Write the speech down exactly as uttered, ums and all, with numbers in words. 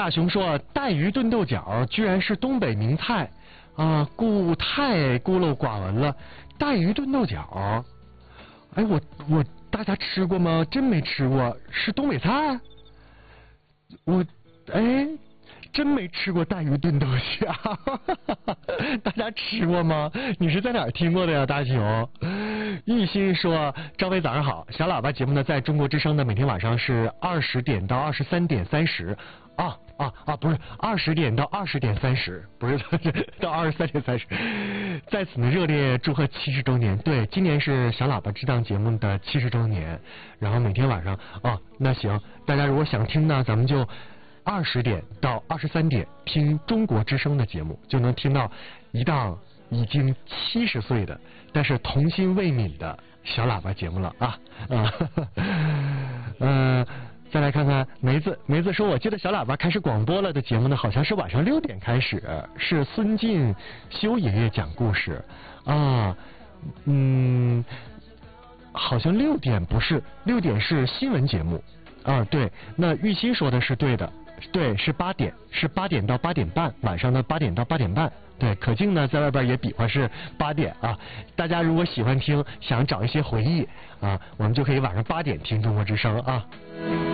大熊说带鱼炖豆角居然是东北名菜啊，故太孤陋寡闻了。带鱼炖豆角，哎，我我大家吃过吗？真没吃过，是东北菜。我哎。真没吃过带鱼炖豆角，大家吃过吗？你是在哪儿听过的呀，大熊？一心说：“赵薇早上好，小喇叭节目呢，在中国之声的每天晚上是二十点到二十三点三十，啊啊啊，不是二十点到二十点三十，不是到二十三点三十。在此呢，热烈祝贺七十周年。对，今年是小喇叭这档节目的七十周年。然后每天晚上，哦，那行，大家如果想听呢，咱们就。”二十点到二十三点听中国之声的节目，就能听到一档已经七十岁的但是童心未泯的小喇叭节目了啊啊！嗯、呃，再来看看梅子，梅子说，我记得小喇叭开始广播了的节目呢，好像是晚上六点开始，是孙晋修爷爷讲故事啊，嗯，好像六点不是，六点是新闻节目啊，对，那玉溪说的是对的。对，是八点，是八点到八点半，晚上的八点到八点半。对，可静呢在外边也比划是八点啊。大家如果喜欢听，想找一些回忆啊，我们就可以晚上八点听中国之声啊。